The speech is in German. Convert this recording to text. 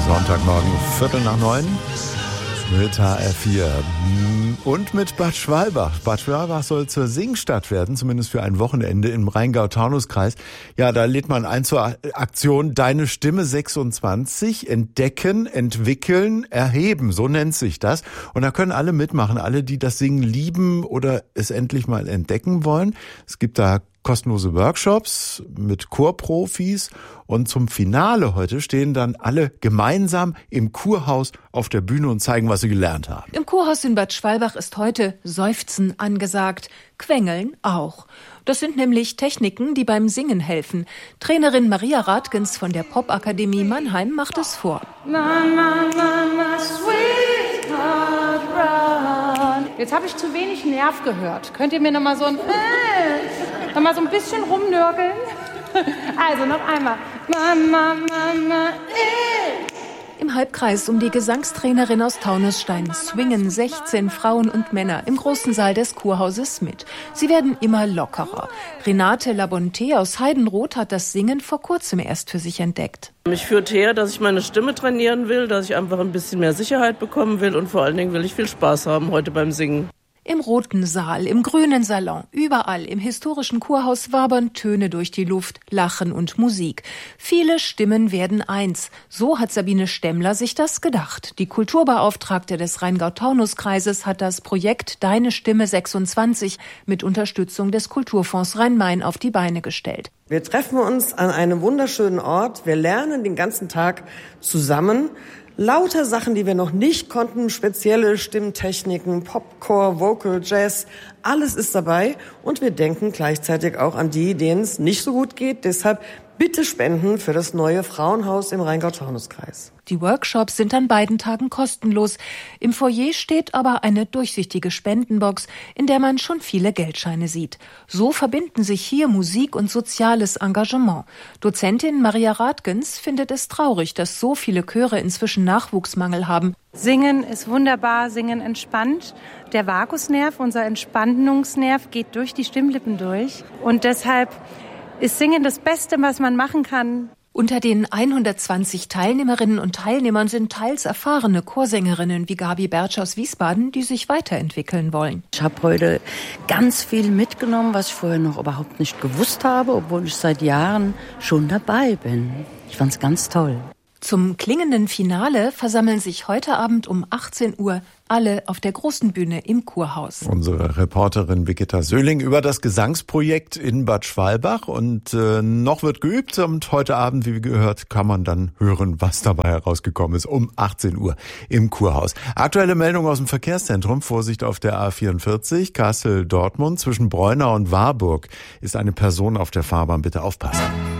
Sonntagmorgen, 8:45 mit HR4 und mit Bad Schwalbach. Bad Schwalbach soll zur Singstadt werden, zumindest für ein Wochenende im Rheingau-Taunus-Kreis. Ja, da lädt man ein zur Aktion Deine Stimme 26, entdecken, entwickeln, erheben, so nennt sich das. Und da können alle mitmachen, alle, die das Singen lieben oder es endlich mal entdecken wollen. Es gibt da kostenlose Workshops mit Chorprofis und zum Finale heute stehen dann alle gemeinsam im Kurhaus auf der Bühne und zeigen, was sie gelernt haben. Im Kurhaus in Bad Schwalbach ist heute Seufzen angesagt, Quengeln auch. Das sind nämlich Techniken, die beim Singen helfen. Trainerin Maria Rathgens von der Popakademie Mannheim macht es vor. Jetzt habe ich zu wenig Nerv gehört. Könnt ihr mir noch mal so ein bisschen rumnörgeln? Also noch einmal. Im Halbkreis um die Gesangstrainerin aus Taunusstein swingen 16 Frauen und Männer im großen Saal des Kurhauses mit. Sie werden immer lockerer. Renate Labonté aus Heidenroth hat das Singen vor kurzem erst für sich entdeckt. Mich führt her, dass ich meine Stimme trainieren will, dass ich einfach ein bisschen mehr Sicherheit bekommen will und vor allen Dingen will ich viel Spaß haben heute beim Singen. Im roten Saal, im grünen Salon, überall im historischen Kurhaus wabern Töne durch die Luft, Lachen und Musik. Viele Stimmen werden eins. So hat Sabine Stemmler sich das gedacht. Die Kulturbeauftragte des Rheingau-Taunus-Kreises hat das Projekt Deine Stimme 26 mit Unterstützung des Kulturfonds Rhein-Main auf die Beine gestellt. Wir treffen uns an einem wunderschönen Ort. Wir lernen den ganzen Tag zusammen. Lauter Sachen, die wir noch nicht konnten, spezielle Stimmtechniken, Popcore, Vocal, Jazz, alles ist dabei. Und wir denken gleichzeitig auch an die, denen es nicht so gut geht. Deshalb bitte spenden für das neue Frauenhaus im Rheingau-Taunus-Kreis. Die Workshops sind an beiden Tagen kostenlos. Im Foyer steht aber eine durchsichtige Spendenbox, in der man schon viele Geldscheine sieht. So verbinden sich hier Musik und soziales Engagement. Dozentin Maria Rathgens findet es traurig, dass so viele Chöre inzwischen Nachwuchsmangel haben. Singen ist wunderbar, Singen entspannt. Der Vagusnerv, unser Entspannungsnerv, geht durch die Stimmlippen durch. Und deshalb ist Singen das Beste, was man machen kann. Unter den 120 Teilnehmerinnen und Teilnehmern sind teils erfahrene Chorsängerinnen wie Gabi Bertsch aus Wiesbaden, die sich weiterentwickeln wollen. Ich habe heute ganz viel mitgenommen, was ich vorher noch überhaupt nicht gewusst habe, obwohl ich seit Jahren schon dabei bin. Ich fand es ganz toll. Zum klingenden Finale versammeln sich heute Abend um 18 Uhr alle auf der großen Bühne im Kurhaus. Unsere Reporterin Birgitta Söhling über das Gesangsprojekt in Bad Schwalbach. Und noch wird geübt und heute Abend, wie gehört, kann man dann hören, was dabei herausgekommen ist, um 18 Uhr im Kurhaus. Aktuelle Meldung aus dem Verkehrszentrum. Vorsicht auf der A44, Kassel-Dortmund. Zwischen Breunau und Warburg ist eine Person auf der Fahrbahn. Bitte aufpassen.